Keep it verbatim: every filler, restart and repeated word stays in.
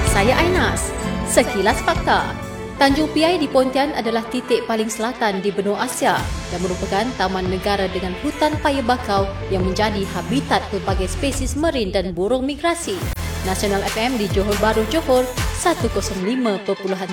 Saya Ainas. Sekilas Fakta. Tanjung Piai di Pontian adalah titik paling selatan di benua Asia dan merupakan taman negara dengan hutan paya bakau yang menjadi habitat pelbagai spesies marin dan burung migrasi. Nasional F M di Johor Bahru, Johor, seratus lima perpuluhan